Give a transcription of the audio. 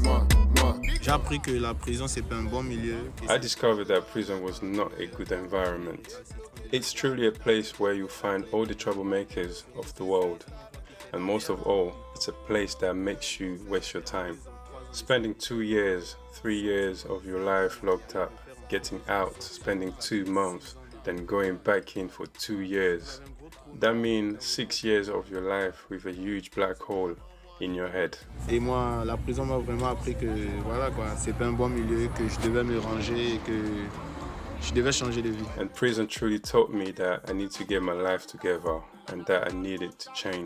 J'ai appris que la prison c'est pas un bon milieu. I discovered that prison was not a good environment. It's truly a place where you find all the troublemakers of the world. And most of all, it's a place that makes you waste your time. Spending 2 years, 3 years of your life locked up, getting out, spending 2 months, then going back in for 2 years. That means 6 years of your life with a huge black hole in your head. Et moi, la prison m'a vraiment appris que voilà quoi, c'est pas un bon milieu, que je devais me ranger et que je devais changer de vie. And prison truly taught me that I need to get my life together and that I needed to change.